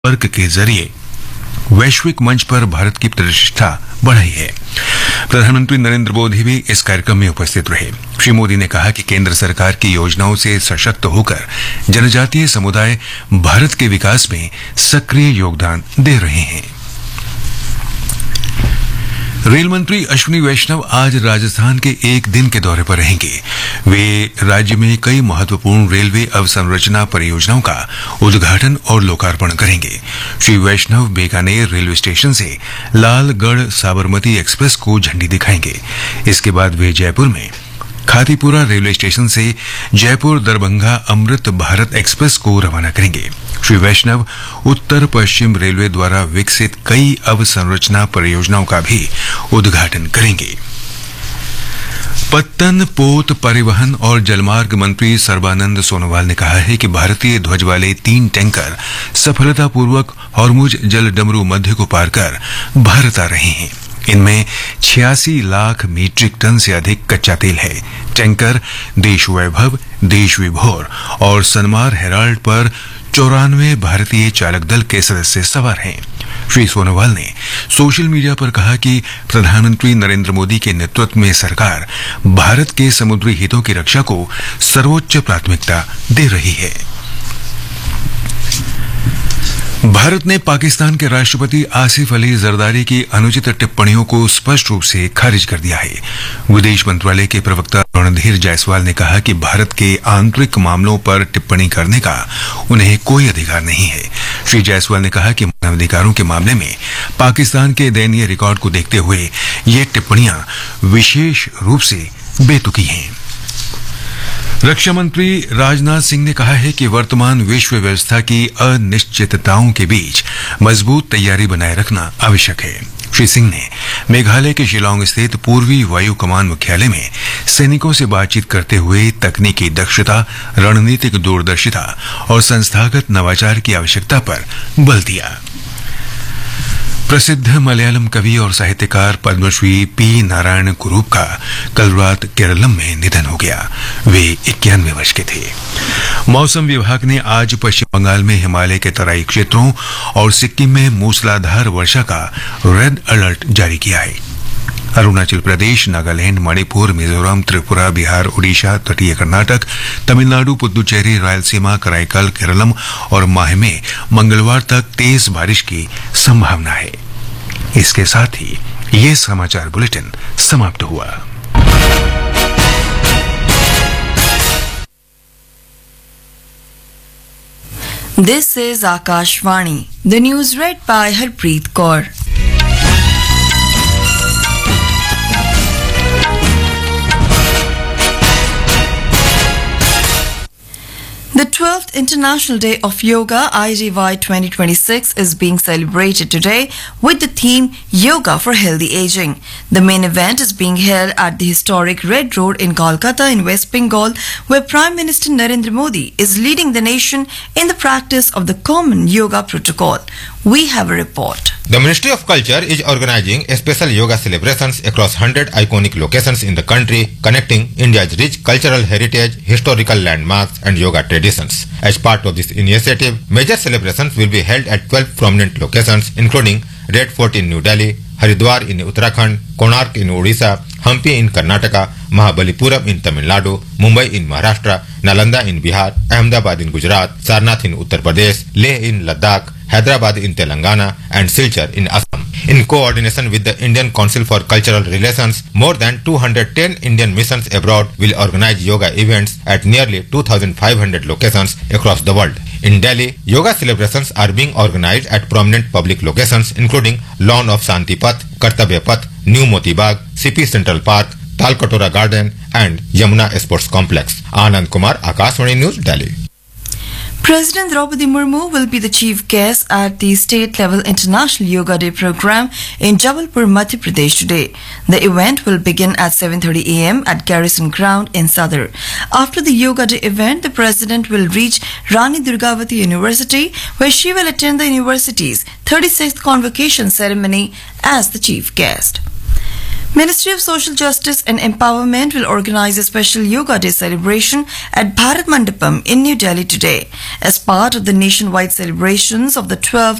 संपर्क के जरिए वैश्विक मंच पर भारत की प्रतिष्ठा बढ़ाई है। प्रधानमंत्री नरेंद्र मोदी भी इस कार्यक्रम में उपस्थित रहे। श्री मोदी ने कहा कि केंद्र सरकार की योजनाओं से सशक्त होकर जनजातीय समुदाय भारत के विकास में सक्रिय योगदान दे रहे हैं। रेल मंत्री अश्विनी वैष्णव आज राजस्थान के एक दिन के दौरे पर रहेंगे। वे राज्य में कई महत्वपूर्ण रेलवे अवसंरचना परियोजनाओं का उद्घाटन और लोकार्पण करेंगे। श्री वैष्णव बीकानेर रेलवे स्टेशन से लालगढ़ साबरमती एक्सप्रेस को झंडी दिखाएंगे। इसके बाद वे जयपुर में खातीपुरा रेलवे स्टेशन से जयपुर दरभंगा अमृत भारत एक्सप्रेस को रवाना करेंगे। श्री वैष्णव उत्तर पश्चिम रेलवे द्वारा विकसित कई अवसंरचना परियोजनाओं का भी उद्घाटन करेंगे। पत्तन, पोत, परिवहन और जलमार्ग मंत्री सर्बानंद सोनोवाल ने कहा है कि भारतीय ध्वज वाले 3 टैंकर सफलतापूर्वक हॉर्मुज जल डमरू मध्य को पार कर भारत आ रहे हैं। इनमें 86 लाख मीट्रिक टन से अधिक कच्चा तेल है। टैंकर देश वैभव, देश विभोर और सनमार हेराल्ड पर 94 भारतीय चालक दल के सदस्य सवार हैं। श्री सोनोवाल ने सोशल मीडिया पर कहा कि प्रधानमंत्री नरेंद्र मोदी के नेतृत्व में सरकार भारत के समुद्री हितों की रक्षा को सर्वोच्च प्राथमिकता दे रही है। भारत ने पाकिस्तान के राष्ट्रपति आसिफ अली जरदारी की अनुचित टिप्पणियों को स्पष्ट रूप से खारिज कर दिया है। विदेश मंत्रालय के प्रवक्ता रणधीर जायसवाल ने कहा कि भारत के आंतरिक मामलों पर टिप्पणी करने का उन्हें कोई अधिकार नहीं है। श्री जायसवाल ने कहा कि मानवाधिकारों के मामले में पाकिस्तान के दयनीय रिकॉर्ड को देखते हुए ये टिप्पणियां विशेष रूप से बेतुकी हैं। रक्षा मंत्री राजनाथ सिंह ने कहा है कि वर्तमान विश्व व्यवस्था की अनिश्चितताओं के बीच मजबूत तैयारी बनाए रखना आवश्यक है। श्री सिंह ने मेघालय के शिलांग स्थित पूर्वी वायु कमान मुख्यालय में सैनिकों से बातचीत करते हुए तकनीकी दक्षता, रणनीतिक दूरदर्शिता और संस्थागत नवाचार की आवश्यकता पर बल दिया। प्रसिद्ध मलयालम कवि और साहित्यकार पद्मश्री पी नारायण कुरूप का कल रात केरलम में निधन हो गया। वे 91 वर्ष के थे। मौसम विभाग ने आज पश्चिम बंगाल में हिमालय के तराई क्षेत्रों और सिक्किम में मूसलाधार वर्षा का रेड अलर्ट जारी किया है। अरुणाचल प्रदेश, नागालैंड, मणिपुर, मिजोरम, त्रिपुरा, बिहार, ओडिशा, तटीय कर्नाटक, तमिलनाडु, पुदुचेरी, रायलसीमा, कराईकल, केरलम और माहे में मंगलवार तक तेज बारिश की संभावना है। इसके साथ ही ये समाचार बुलेटिन समाप्त हुआ। This is Akashvani. The news read by Harpreet Kaur. The 12th International Day of Yoga IDY 2026 is being celebrated today with the theme Yoga for Healthy Aging. The main event is being held at the historic Red Road in Kolkata in West Bengal, where Prime Minister Narendra Modi is leading the nation in the practice of the common yoga protocol. We have a report. The Ministry of Culture is organizing special yoga celebrations across 100 iconic locations in the country, connecting India's rich cultural heritage, historical landmarks and yoga traditions. As part of this initiative, major celebrations will be held at 12 prominent locations, including Red Fort in New Delhi, Haridwar in Uttarakhand, Konark in Odisha, Hampi in Karnataka, Mahabalipuram in Tamil Nadu, Mumbai in Maharashtra, Nalanda in Bihar, Ahmedabad in Gujarat, Sarnath in Uttar Pradesh, Leh in Ladakh, Hyderabad in Telangana and Silchar in Assam. In coordination with the Indian Council for Cultural Relations, more than 210 Indian missions abroad will organize yoga events at nearly 2,500 locations across the world. In Delhi, yoga celebrations are being organized at prominent public locations including Lawn of Shanti Path, Kartavya Path, New Moti Bagh, CP Central Park, Talkatora Garden and Yamuna Sports Complex. Anand Kumar, Akashvani News, Delhi. President Draupadi Murmu will be the chief guest at the state-level International Yoga Day program in Jabalpur, Madhya Pradesh today. The event will begin at 7:30 a.m. at Garrison Ground in Sadar. After the Yoga Day event, the president will reach Rani Durgavati University, where she will attend the university's 36th convocation ceremony as the chief guest. Ministry of Social Justice and Empowerment will organize a special Yoga Day celebration at Bharat Mandapam in New Delhi today as part of the nationwide celebrations of the 12th